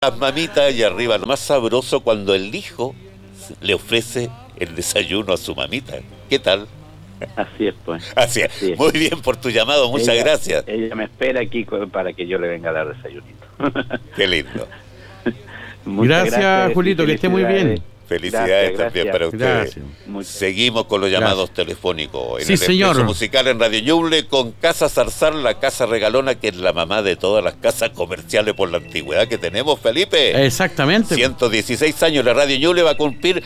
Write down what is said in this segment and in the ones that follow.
las mamitas y arriba. Lo más sabroso cuando el hijo le ofrece el desayuno a su mamita. ¿Qué tal? Así es, pues. Así es. Así es. Muy bien por tu llamado, muchas gracias. Ella me espera aquí para que yo le venga a dar desayunito. Qué lindo. Gracias, Julito, que esté muy bien. Felicidades también para ustedes. Gracias. Seguimos con los llamados telefónicos. En Sí, el señor. Expreso Musical en Radio Ñuble con Casa Zarzal, la casa regalona que es la mamá de todas las casas comerciales por la antigüedad que tenemos, Felipe. Exactamente. 116 años, la Radio Ñuble va a cumplir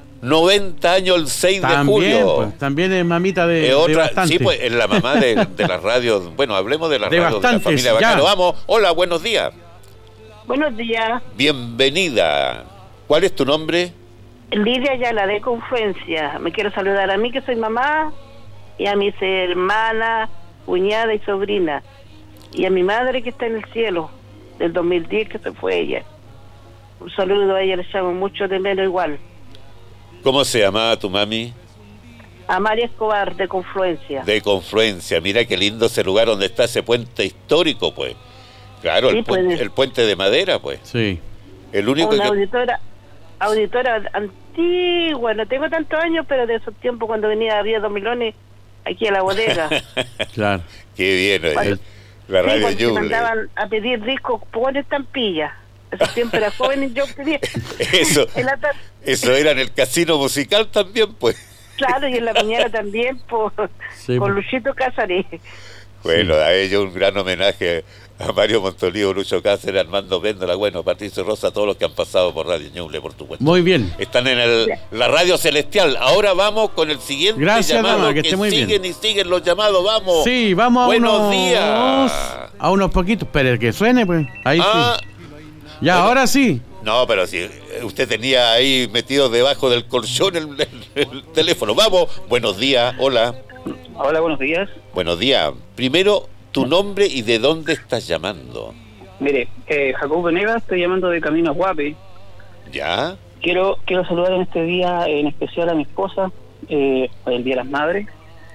90 años el 6 También, de julio. pues, también es mamita de Otra, bastante. sí, pues es la mamá de las radios. Bueno, hablemos de las De radios de la bastantes, familia ya. Bacano. Vamos, hola, buenos días. Buenos días, Bienvenida. ¿Cuál es tu nombre? Lidia Ayala de Confluencia. Me quiero saludar a mí que soy mamá y a mis hermanas, cuñada y sobrina y a mi madre que está en el cielo del 2010 que se fue ella. Un saludo a ella, le llamo mucho de menos igual. ¿Cómo se llamaba tu mami? A María Escobar de Confluencia. De Confluencia. Mira qué lindo ese lugar donde está ese puente histórico, pues. Claro, Sí, el puente de madera, pues. Sí. El único Una que... auditora antigua, no tengo tantos años, pero de esos tiempos cuando venía había 2 millones aquí a la bodega. Claro. Qué bien, Cuando- la Sí, Radio cuando se Ñuble. mandaban a pedir discos por estampilla. Ese tiempo era joven y yo pedía. Eso, En la tar- eso era en el casino musical también, pues. Claro, y en la mañana también Sí, por pues. Luchito Cázares. Bueno, a ellos un gran homenaje a Mario Montolío, Lucho Cáceres, Armando Véndola, bueno, Patricio Rosa, todos los que han pasado por Radio Ñuble, por supuesto. Muy bien. Están en la radio celestial. Ahora vamos con el siguiente Gracias, llamado, dama, que esté muy bien. siguen y siguen los llamados, vamos. Sí, vamos a Buenos días. A unos poquitos. Pero que suene, pues. Ahí Ah, sí. Ya, bueno. ahora sí. no, pero si usted tenía ahí metido debajo del colchón el teléfono. Vamos, buenos días, hola. Hola, buenos días. Buenos días. Primero, tu nombre y de dónde estás llamando. Mire, Jacobo Venegas, estoy llamando de Camino a Guape. ¿Ya? Quiero saludar en este día en especial a mi esposa, por el Día de las Madres.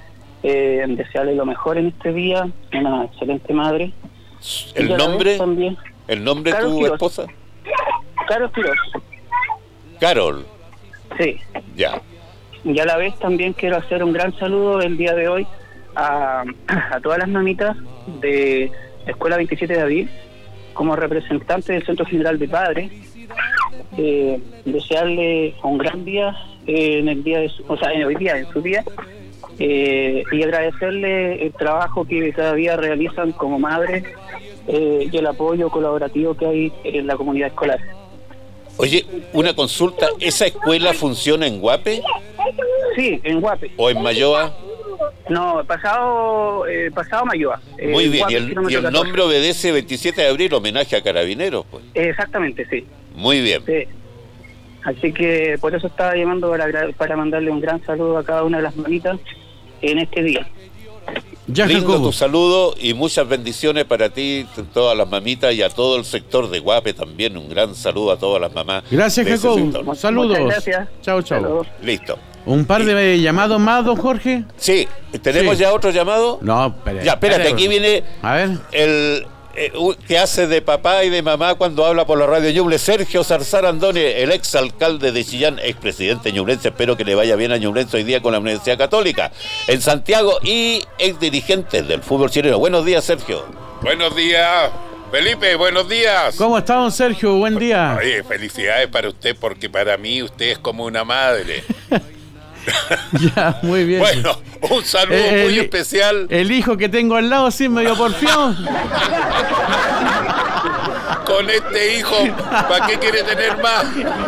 Desearle lo mejor en este día, una excelente madre. Y ¿El a la vez nombre? también, ¿El nombre de Carol tu Quiroz. esposa? Carlos Quiroz. Carol. Sí. Ya. Y a la vez también quiero hacer un gran saludo el día de hoy a todas las mamitas de la Escuela 27 de Abril, como representante del Centro General de Padres. Desearle un gran día en el día de hoy día, en su día, y agradecerle el trabajo que cada día realizan como madres y el apoyo colaborativo que hay en la comunidad escolar. Oye, una consulta. ¿Esa escuela funciona en Guape Sí, en Guape. o en Mayoa? No, pasado Mayoa. Muy bien. Guape, Y el kilómetro 14. nombre obedece 27 de abril, homenaje a Carabineros, pues. Exactamente, sí. Muy bien. Sí. Así que por eso estaba llamando para mandarle un gran saludo a cada una de las mamitas en este día. Ya, Lindo Jacobo. tu saludo y muchas bendiciones para ti, todas las mamitas y a todo el sector de Guape también. Un gran saludo a todas las mamás. Gracias, de ese Jacobo. sector. Saludos. Muchas gracias. Chao, chao. Saludos. Listo. Un par de llamados más, don Jorge. Sí, ¿tenemos Sí. ya otro llamado? No, espérate. Ya, espérate, aquí viene A ver. el que hace de papá y de mamá cuando habla por la radio Ñuble, Sergio Zarzar Andone, el exalcalde de Chillán, expresidente ñublense, espero que le vaya bien a Ñublense hoy día con la Universidad Católica en Santiago y ex dirigente del fútbol chileno. Buenos días, Sergio. Buenos días, Felipe, buenos días. ¿Cómo está, don Sergio? Buen día. Oye, felicidades para usted porque para mí usted es como una madre. Ya, muy bien. Bueno, un saludo muy especial El hijo que tengo al lado, sí, medio porfiado. con este hijo. ¿Para qué quiere tener más?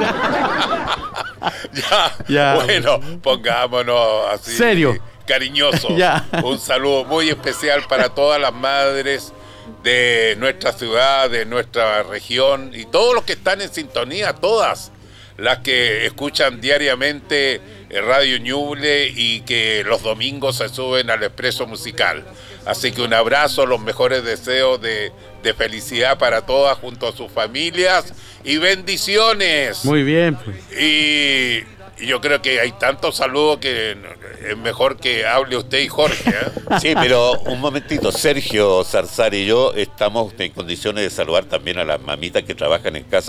Ya. Bueno, pongámonos así. Serio. Cariñoso. Ya. Un saludo muy especial para todas las madres de nuestra ciudad, de nuestra región y todos los que están en sintonía, todas las que escuchan diariamente Radio Ñuble y que los domingos se suben al Expreso Musical. Así que un abrazo, los mejores deseos de felicidad para todas junto a sus familias y bendiciones. Muy bien. Pues. yo creo que hay tantos saludos que es mejor que hable usted y Jorge. Sí, pero un momentito, Sergio Zarzar y yo estamos en condiciones de saludar también a las mamitas que trabajan en casa